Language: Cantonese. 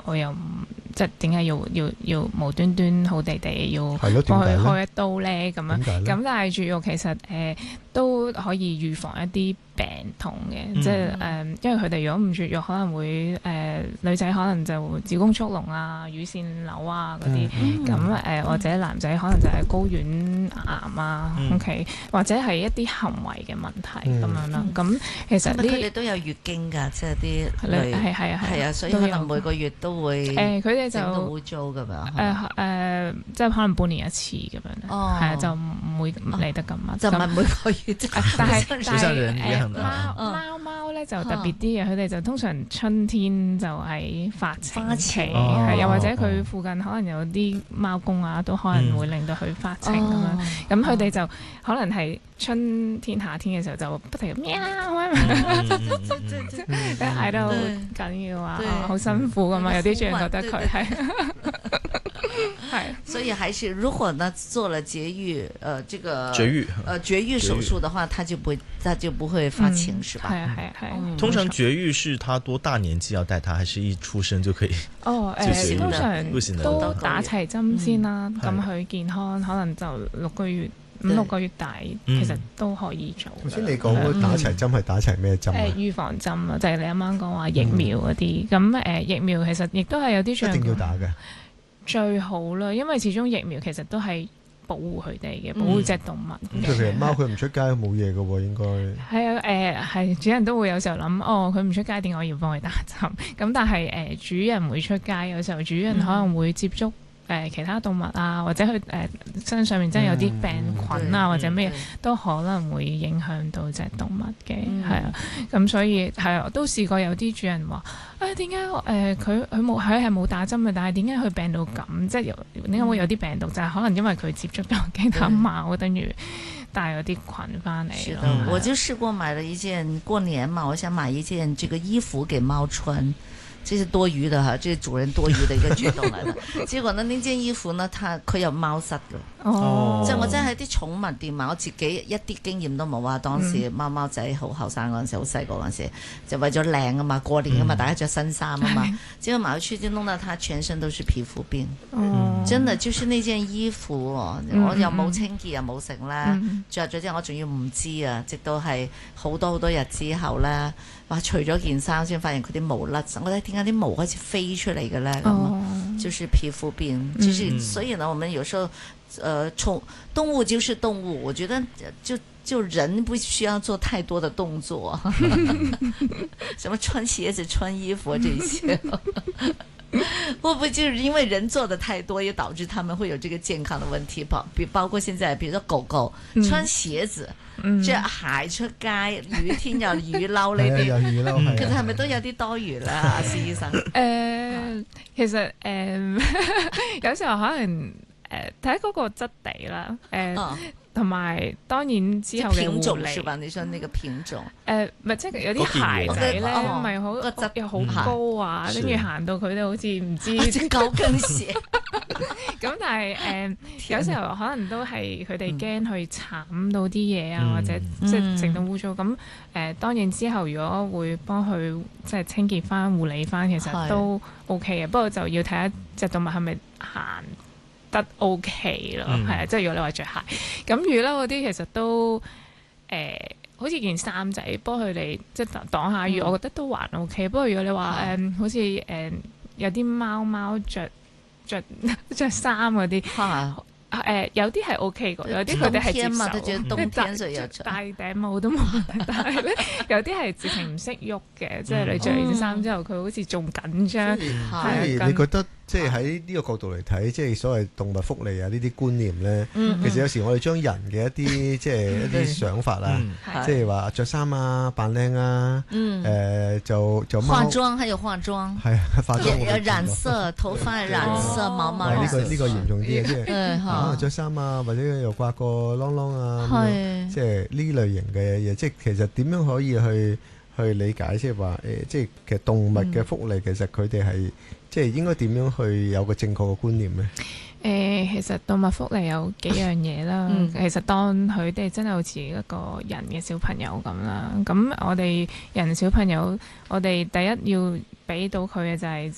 我又唔即係點解要無端端好地地要幫係咯，點解咧？ 佢開一刀咧咁樣？ 點解咧？ 咁但係絕育其實都可以預防一啲病痛嘅，即係因為佢哋如果唔絕育，可能會女仔可能就子宮速隆啊、乳腺瘤啊嗰啲，咁或者男仔可能就係睾丸癌啊，OK， 或者係一啲行為嘅問題咁樣啦。咁其實佢哋都有月經㗎，即係啲女係啊，所以可能每個月都會佢哋就都污糟咁樣。 即係可能半年一次咁樣，係啊，就唔會嚟得咁密， 就唔係每個月啫。 但係貓咧就特別啲嘅，佢哋就通常春天就係發情期，又或者佢附近可能有啲貓公啊，都可能會令到佢發情咁樣。咁佢哋就可能係春天、夏天嘅時候就不停咁喵，嗌得好緊要啊，好辛苦咁嘛。有啲主人覺得佢係。 所以還是如果呢做了絕育，這個絕育手術的話，他就不會發情，是吧？ 係。 通常絕育是他多大年紀要帶他，還是一出生就可以？ 通常都打齊針先啦，咁佢健康可能就5、6個月大，其實都可以做。 頭先你講打齊針係打齊咩針啊？ 預防針啊，就係你啱啱講話疫苗嗰啲。咁疫苗其實亦都係有啲一定要打嘅。最好啦，因為始終疫苗其實都係保護佢哋嘅，保護隻動物。 咁其實貓佢唔出街冇嘢嘅喎，應該係啊，係主人都會有時候諗，佢唔出街，點解我要幫佢打針？咁但係主人會出街，有時候主人可能會接觸其他動物啊，或者佢身上面真係有啲病菌啊，或者咩都可能會影響到隻動物嘅，係啊。咁所以係啊，我都試過有啲主人話：點解佢係冇打針嘅，但係點解佢病到咁？即係點解會有啲病毒？就係可能因為佢接觸到其他貓，等於帶咗啲菌翻嚟。 是的，我就試過買了一件過年嘛，我想買一件這個衣服給貓穿。這是多餘的哈，這是主人多餘的一個舉動嚟嘅。結果呢件衣服呢，佢有貓虱嘅，即係我真係喺啲寵物店買，我自己一啲經驗都冇啊。當時貓仔好後生嗰陣時，好細個嗰陣時，就為咗靚啊嘛，過年啊嘛，大家着新衫啊嘛，結果買回去就弄到它全身都是皮膚病。真的就是呢件衣服，我又冇清潔又冇成啦，着咗之後我仲要唔知啊，直到係好多日之後咧。哇！除咗件衫先發現佢啲毛甩，我覺得點解啲毛開始飛出嚟嘅咧？咁就是皮膚病，就是所以呢，我們有時候，動物就是動物，我覺得就人不需要做太多的動作，什麼穿鞋子、穿衣服這些。會不會就是因為人做的太多，也導致他們會有這個健康的問題？包括現在，比如說狗狗穿鞋子、着鞋出街，雨天有雨褸呢啲，其實係咪都有啲多餘啦？施醫生， 其實有時候可能睇嗰個質地啦，同埋當然之後嘅品種是吧？你說那個品種， 唔係即係有啲鞋仔咧，唔係好個質又好高啊，跟住行到佢哋好似唔知高跟鞋。 咁但係有時候可能都係佢哋驚去慘到啲嘢啊，或者即係整到污糟。咁當然之後如果會幫佢即係清潔翻、護理翻，其實都 OK 嘅。不過就要睇下隻動物係咪行得 OK 咯，係啊，即係如果你話着鞋，咁雨褸嗰啲其實都好似件衫仔幫佢哋即係擋下雨，我覺得都還 OK。不過如果你話好似有啲貓着衫嗰啲。有啲係 OK 嘅，有啲佢哋係接受，戴頂帽都冇問題。但係咧，有啲係直情唔識喐嘅，即係你着完衫之後，佢好似仲緊張。 所以你覺得即係喺呢個角度嚟睇，即係所謂動物福利啊呢啲觀念咧，其實有時我哋將人嘅一啲即係一啲想法啦，即係話着衫啊、扮靚啊，就化妝，還有化妝， 係化妝染色頭髮染色毛毛。 呢個嚴重啲嘅，即係。着衫啊，或者又掛個啷啷啊，即係呢類型嘅嘢，即係其實點樣可以去理解，即係話即係其實動物嘅福利，其實佢哋係即係應該點樣去有個正確嘅觀念呢？ 其實動物福利有幾樣嘢啦。其實當佢哋真係好似一個人嘅小朋友咁啦。咁我哋人小朋友，我哋第一要俾到佢嘅就係